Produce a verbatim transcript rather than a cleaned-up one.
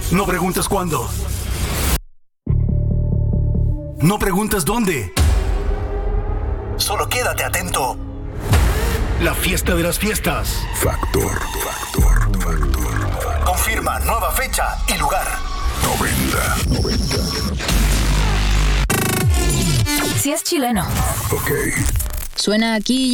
No preguntes cuándo. No preguntes dónde. Solo quédate atento. La fiesta de las fiestas. Factor, factor, factor. Confirma nueva fecha y lugar. noventa, noventa. Si es chileno. Ok. Suena aquí.